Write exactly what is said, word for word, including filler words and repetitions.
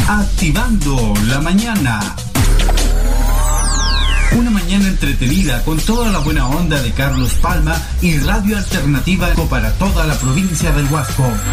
Activando la mañana. Una mañana entretenida con toda la buena onda de Carlos Palma y Radio Alternativa para toda la provincia del Huasco.